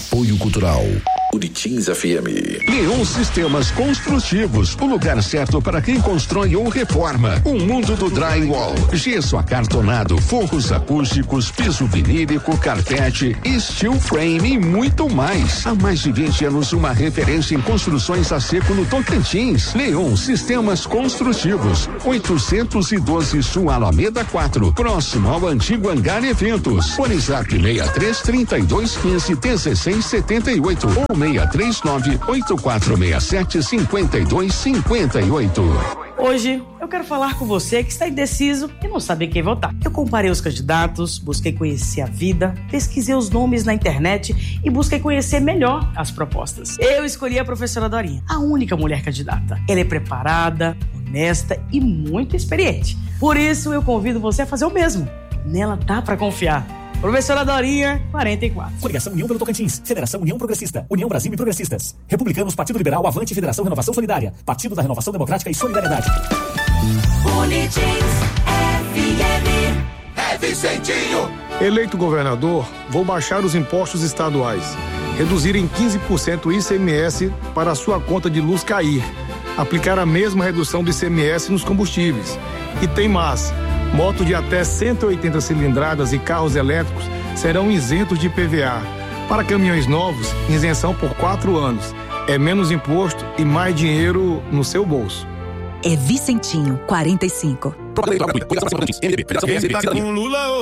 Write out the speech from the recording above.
Apoio Cultural Uritins FM. Leon Sistemas Construtivos, o lugar certo para quem constrói ou reforma. Um mundo do drywall, gesso acartonado, forros acústicos, piso vinílico, carpete, steel frame e muito mais. Há mais de 20 anos, uma referência em construções a seco no Tocantins. Leon Sistemas Construtivos, 812 Sul Alameda 4, próximo ao antigo Hangar Eventos. WhatsApp 6332151678 ou 639-8467-5258. Hoje eu quero falar com você que está indeciso e não sabe quem votar. Eu comparei os candidatos, busquei conhecer a vida, pesquisei os nomes na internet e busquei conhecer melhor as propostas. Eu escolhi a professora Dorinha, a única mulher candidata. Ela é preparada, honesta e muito experiente. Por isso eu convido você a fazer o mesmo. Nela dá pra confiar. Professora Dorinha, 44. Coligação União pelo Tocantins, Federação União Progressista, União Brasil e Progressistas, Republicanos, Partido Liberal, Avante, Federação Renovação Solidária, Partido da Renovação Democrática e Solidariedade. Uritins FM. É Vicentinho. Eleito governador, vou baixar os impostos estaduais, reduzir em 15% o ICMS para a sua conta de luz cair, aplicar a mesma redução do ICMS nos combustíveis. E tem mais. Moto de até 180 cilindradas e carros elétricos serão isentos de PVA. Para caminhões novos, isenção por 4 anos. É menos imposto e mais dinheiro no seu bolso. É Vicentinho, 45. Quem tá com Lula